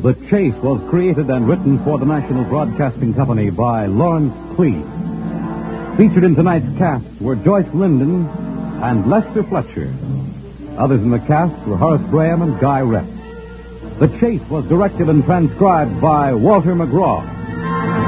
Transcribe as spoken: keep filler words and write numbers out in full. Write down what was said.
The Chase was created and written for the National Broadcasting Company by Lawrence Cleave. Featured in tonight's cast were Joyce Linden and Lester Fletcher. Others in the cast were Horace Graham and Guy Reps. The Chase was directed and transcribed by Walter McGraw.